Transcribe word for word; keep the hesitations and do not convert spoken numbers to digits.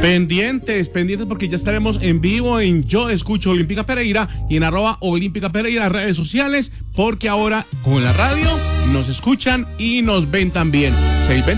Pendientes, pendientes porque ya estaremos en vivo en Yo Escucho Olímpica Pereira y en arroba Olímpica Pereira redes sociales, porque ahora con la radio nos escuchan y nos ven también. seiscientos veinte